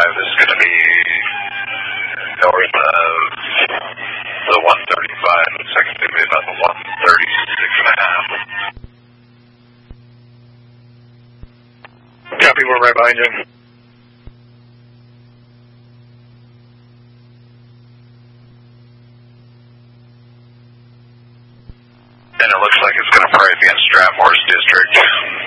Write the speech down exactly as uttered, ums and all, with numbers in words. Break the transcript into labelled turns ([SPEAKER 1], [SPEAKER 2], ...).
[SPEAKER 1] five is going to be north of the one thirty-five. Looks like it's going to be about the one thirty-six and a half.
[SPEAKER 2] Copy, we're right behind you.
[SPEAKER 1] And it looks like it's going to probably be in Stratmore's district.